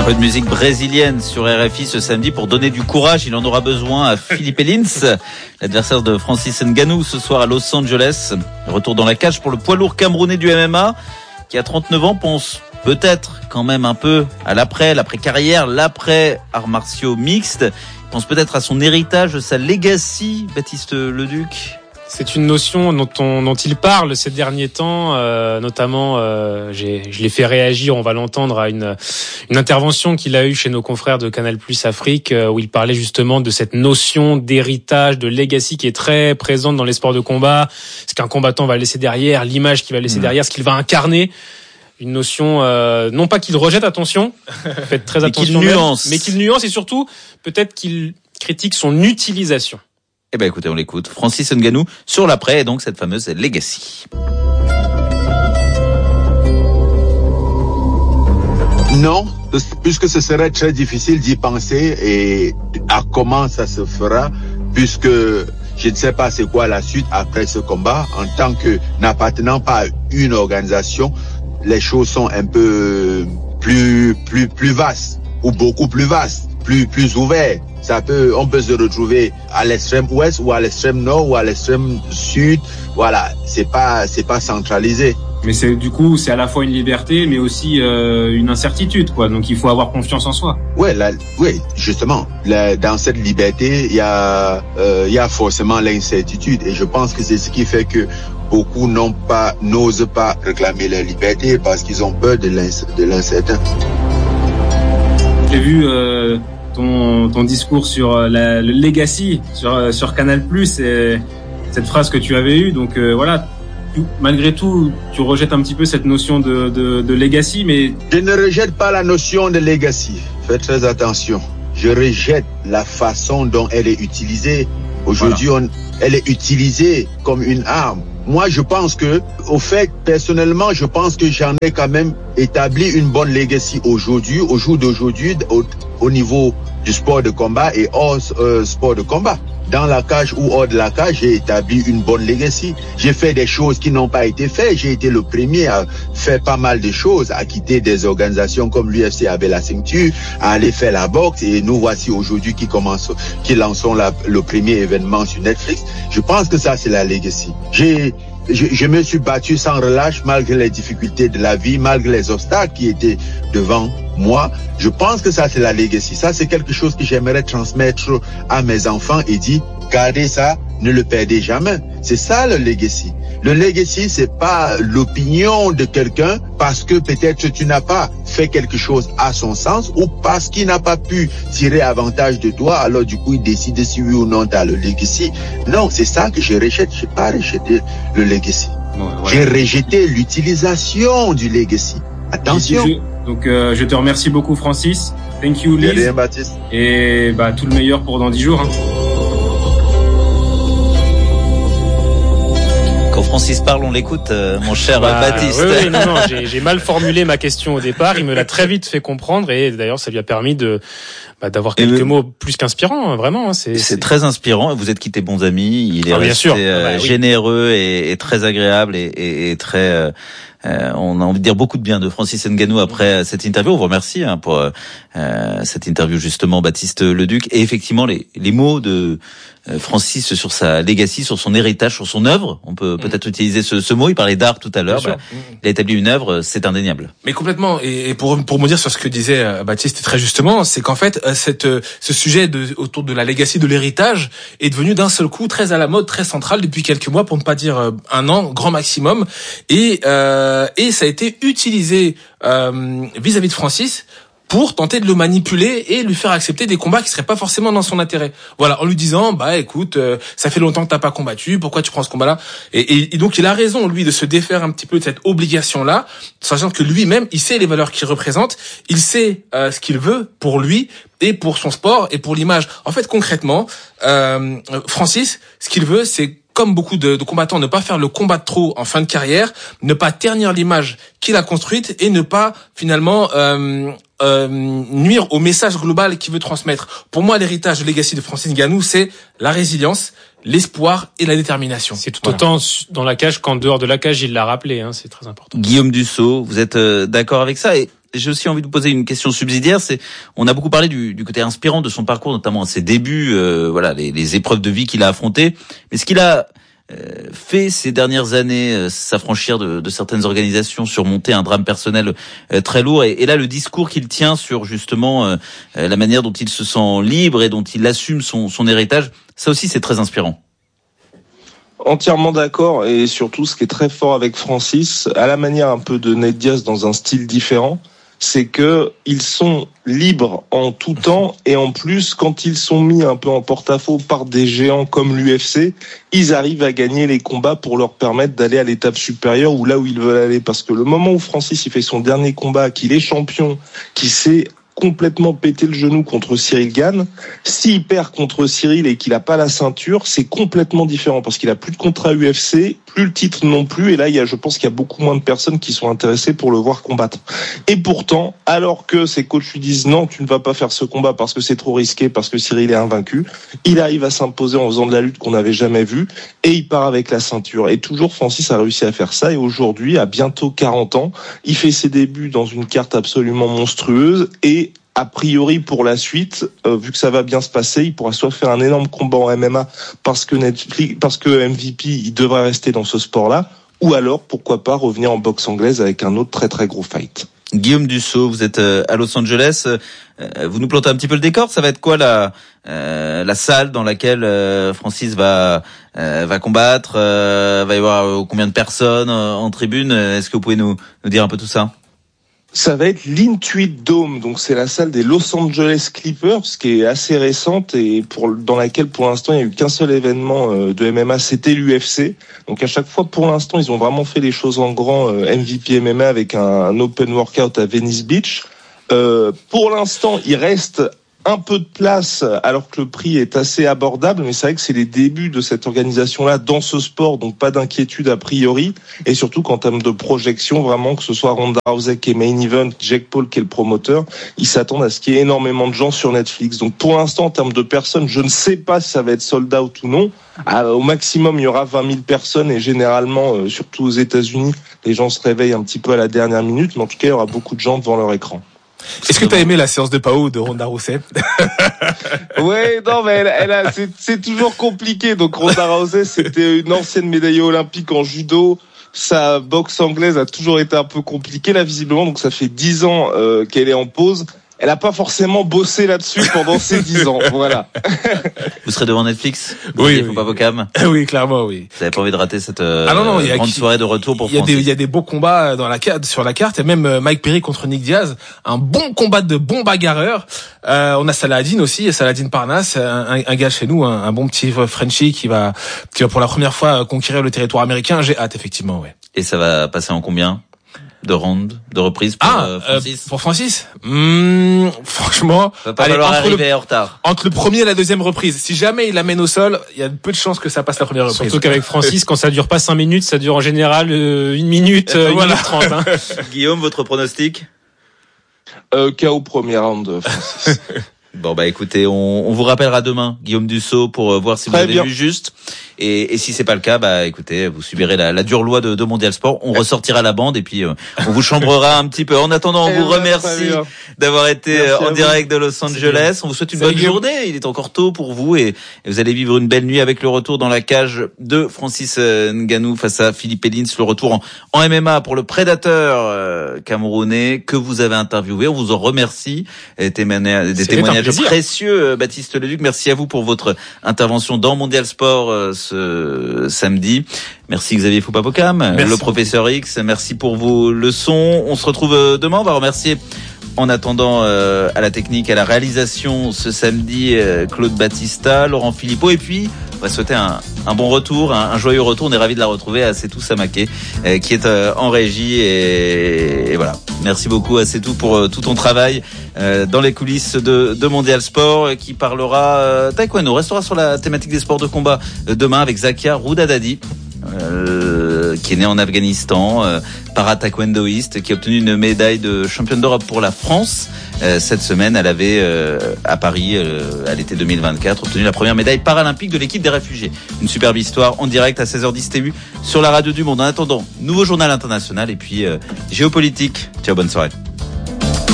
peu de musique brésilienne sur RFI ce samedi pour donner du courage. Il en aura besoin à Felipe Lins, l'adversaire de Francis Ngannou ce soir à Los Angeles. Retour dans la cage pour le poids lourd camerounais du MMA qui à 39 ans pense peut-être quand même un peu à l'après-carrière, l'après-arts martiaux mixtes. Il pense peut-être à son héritage, sa legacy, Baptiste Leduc. C'est une notion dont il parle ces derniers temps, notamment je l'ai fait réagir, on va l'entendre, à une intervention qu'il a eue chez nos confrères de Canal+ Afrique, où il parlait justement de cette notion d'héritage, de legacy qui est très présente dans les sports de combat, ce qu'un combattant va laisser derrière, l'image qu'il va laisser derrière, ce qu'il va incarner. Une notion, non pas qu'il rejette, attention, faites très attention, mais qu'il nuance et surtout peut-être qu'il critique son utilisation. Eh ben écoutez, on l'écoute. Francis Ngannou sur l'après et donc cette fameuse legacy. Non, puisque ce serait très difficile d'y penser et à comment ça se fera, puisque je ne sais pas c'est quoi la suite après ce combat. En tant que n'appartenant pas à une organisation, les choses sont un peu plus vastes ou beaucoup plus vastes, plus ouvertes. On peut se retrouver à l'extrême ouest ou à l'extrême nord ou à l'extrême sud. Voilà, c'est pas centralisé. Mais c'est à la fois une liberté, mais aussi une incertitude, quoi. Donc il faut avoir confiance en soi. Oui, justement. Dans cette liberté, il y a forcément l'incertitude, et je pense que c'est ce qui fait que beaucoup n'osent pas réclamer leur liberté parce qu'ils ont peur de l'incertain. J'ai vu ton discours sur le legacy sur Canal+, et cette phrase que tu avais eue. Donc voilà, malgré tout, tu rejettes un petit peu cette notion de legacy, mais... Je ne rejette pas la notion de legacy. Faites très attention. Je rejette la façon dont elle est utilisée. Aujourd'hui, elle est utilisée comme une arme. Moi, je pense que, personnellement, je pense que j'en ai quand même établi une bonne legacy aujourd'hui, au jour d'aujourd'hui, au niveau du sport de combat et hors sport de combat. Dans la cage ou hors de la cage, j'ai établi une bonne legacy. J'ai fait des choses qui n'ont pas été faites. J'ai été le premier à faire pas mal de choses, à quitter des organisations comme l'UFC avec la ceinture, à aller faire la boxe, et nous voici aujourd'hui qui lançons le premier événement sur Netflix. Je pense que ça, c'est la legacy. Je me suis battu sans relâche malgré les difficultés de la vie, malgré les obstacles qui étaient devant moi. Je pense que ça, c'est la legacy. Ça, c'est quelque chose que j'aimerais transmettre à mes enfants et dire, gardez ça, ne le perdez jamais. C'est ça le legacy. Le legacy, c'est pas l'opinion de quelqu'un parce que peut-être tu n'as pas fait quelque chose à son sens ou parce qu'il n'a pas pu tirer avantage de toi, alors du coup il décide si oui ou non tu as le legacy. Non, c'est ça que je rejette. Je n'ai pas rejeté le legacy. J'ai rejeté l'utilisation du legacy. Attention. Donc je te remercie beaucoup, Francis. Thank you, Liz. Bien, Baptiste. Et tout le meilleur pour dans 10 jours. Quand Francis parle, on l'écoute, mon cher Baptiste. Oui, non, j'ai mal formulé ma question au départ. Il me l'a très vite fait comprendre, et d'ailleurs, ça lui a permis d'avoir quelques mots plus qu'inspirants, vraiment. C'est très inspirant. Vous êtes quittés bons amis. Il est resté oui. généreux et très agréable et très. On a envie de dire beaucoup de bien de Francis Ngannou après cette interview. On vous remercie pour cette interview justement, Baptiste Leduc. Et effectivement, les mots de Francis sur sa legacy, sur son héritage, sur son œuvre. On peut peut-être utiliser ce mot. Il parlait d'art tout à l'heure. Il a établi une œuvre, c'est indéniable. Mais complètement. Et pour me dire sur ce que disait Baptiste très justement, c'est qu'en fait ce sujet autour de la legacy, de l'héritage, est devenu d'un seul coup très à la mode, très central depuis quelques mois, pour ne pas dire un an, grand maximum. Et ça a été utilisé vis-à-vis de Francis pour tenter de le manipuler et lui faire accepter des combats qui seraient pas forcément dans son intérêt. Voilà, en lui disant, écoute, ça fait longtemps que t'as pas combattu, pourquoi tu prends ce combat-là? Et donc il a raison, lui, de se défaire un petit peu de cette obligation-là, sachant que lui-même, il sait les valeurs qu'il représente, il sait ce qu'il veut pour lui et pour son sport et pour l'image. En fait, concrètement, Francis, ce qu'il veut, c'est, comme beaucoup de combattants, ne pas faire le combat de trop en fin de carrière, ne pas ternir l'image qu'il a construite et ne pas finalement nuire au message global qu'il veut transmettre. Pour moi, l'héritage de legacy de Francis Ngannou, c'est la résilience, l'espoir et la détermination. C'est tout autant dans la cage qu'en dehors de la cage, il l'a rappelé, c'est très important. Guillaume Dussault, vous êtes d'accord avec ça? Et j'ai aussi envie de vous poser une question subsidiaire. On a beaucoup parlé du côté inspirant de son parcours, notamment à ses débuts, les épreuves de vie qu'il a affrontées. Mais ce qu'il a fait ces dernières années, s'affranchir de certaines organisations, surmonter un drame personnel très lourd, et là le discours qu'il tient sur justement la manière dont il se sent libre et dont il assume son héritage, ça aussi c'est très inspirant. Entièrement d'accord, et surtout ce qui est très fort avec Francis, à la manière un peu de Nate Diaz dans un style différent, c'est que ils sont libres en tout temps, et en plus quand ils sont mis un peu en porte-à-faux par des géants comme l'UFC, ils arrivent à gagner les combats pour leur permettre d'aller à l'étape supérieure ou là où ils veulent aller. Parce que le moment où Francis il fait son dernier combat, qu'il est champion, qu'il s'est complètement pété le genou contre Cyril Gane, s'il perd contre Cyril et qu'il a pas la ceinture, c'est complètement différent parce qu'il a plus de contrat UFC, plus le titre non plus, et là je pense qu'il y a beaucoup moins de personnes qui sont intéressées pour le voir combattre. Et pourtant, alors que ses coachs lui disent non, tu ne vas pas faire ce combat parce que c'est trop risqué, parce que Cyril est invaincu, il arrive à s'imposer en faisant de la lutte qu'on n'avait jamais vue, et il part avec la ceinture. Et toujours Francis a réussi à faire ça, et aujourd'hui, à bientôt 40 ans, il fait ses débuts dans une carte absolument monstrueuse, et a priori pour la suite, vu que ça va bien se passer, il pourra soit faire un énorme combat en MMA parce que MVP il devrait rester dans ce sport-là, ou alors pourquoi pas revenir en boxe anglaise avec un autre très très gros fight. Guillaume Dussault, vous êtes à Los Angeles, vous nous plantez un petit peu le décor. Ça va être quoi la salle dans laquelle Francis va combattre, va y avoir combien de personnes en tribune? Est-ce que vous pouvez nous dire un peu tout ça? Ça va être l'Intuit Dome, donc c'est la salle des Los Angeles Clippers, qui est assez récente et dans laquelle pour l'instant il n'y a eu qu'un seul événement de MMA, c'était l'UFC. Donc à chaque fois pour l'instant ils ont vraiment fait les choses en grand, MVP MMA avec un open workout à Venice Beach. Pour l'instant il reste un peu de place alors que le prix est assez abordable, mais c'est vrai que c'est les débuts de cette organisation-là dans ce sport, donc pas d'inquiétude a priori, et surtout qu'en termes de projection, vraiment que ce soit Ronda Rousey qui est main event, Jake Paul qui est le promoteur, ils s'attendent à ce qu'il y ait énormément de gens sur Netflix. Donc pour l'instant en termes de personnes, je ne sais pas si ça va être sold out ou non. Au maximum il y aura 20 000 personnes, et généralement, surtout aux États-Unis, les gens se réveillent un petit peu à la dernière minute, mais en tout cas il y aura beaucoup de gens devant leur écran. Est-ce que t'as aimé la séance de Pao de Ronda Rousey? Ouais, non, mais c'est toujours compliqué. Donc Ronda Rousey, c'était une ancienne médaillée olympique en judo. Sa boxe anglaise a toujours été un peu compliquée là, visiblement. Donc ça fait 10 ans qu'elle est en pause. Elle a pas forcément bossé là-dessus pendant ces 10 ans. Voilà. Vous serez devant Netflix? Oui. Faut pas vos cam. Oui, clairement, oui. Vous avez pas envie de rater cette grande soirée de retour pour Francis? Il y a des beaux combats sur la carte. Il y a même Mike Perry contre Nick Diaz. Un bon combat de bons bagarreurs. On a Saladin aussi, Saladin Parnasse, un gars chez nous, un bon petit Frenchie qui va pour la première fois conquérir le territoire américain. J'ai hâte, effectivement, ouais. Et ça va passer en combien de rounds, de reprises pour Francis? Pour Francis, franchement, va pas falloir arriver en retard. Entre le premier et la deuxième reprise, si jamais il l'amène au sol, il y a peu de chances que ça passe la première reprise. Surtout qu'avec Francis, quand ça dure pas 5 minutes, ça dure en général 1 minute, 1 minute 30. Hein. Guillaume, votre pronostic? KO premier round, Francis. Bon bah écoutez, on vous rappellera demain, Guillaume Dussault, pour voir si vous avez vu juste. Et si c'est pas le cas, bah écoutez, vous subirez la dure loi de Mondial Sport. On ressortira la bande et puis on vous chambrera un petit peu. En attendant, on vous remercie d'avoir été en direct de Los Angeles. On vous souhaite une bonne journée. Il est encore tôt pour vous et vous allez vivre une belle nuit avec le retour dans la cage de Francis Ngannou face à Philippe Elins. Le retour en MMA pour le prédateur camerounais que vous avez interviewé. On vous en remercie. Des témoignages précieux, Baptiste Leduc. Merci à vous pour votre intervention dans Mondial Sport ce samedi. Merci Xavier Foupapocam, le professeur X. Merci pour vos leçons. On se retrouve demain. On va remercier en attendant à la technique, à la réalisation ce samedi Claude Battista, Laurent Philippot, et puis on va souhaiter un bon retour, un joyeux retour. On est ravis de la retrouver à Setou Samaké qui est en régie et voilà. Merci beaucoup à Setou pour tout ton travail dans les coulisses de Mondial Sport qui parlera taekwondo. On restera sur la thématique des sports de combat demain avec Zakia Roudadadi. Qui est né en Afghanistan, para-taekwondoïste, qui a obtenu une médaille de championne d'Europe pour la France. Cette semaine, elle avait, à Paris, à l'été 2024, obtenu la première médaille paralympique de l'équipe des réfugiés. Une superbe histoire en direct à 16h10 TU sur la radio du Monde. En attendant, nouveau journal international et puis géopolitique. Ciao, bonne soirée.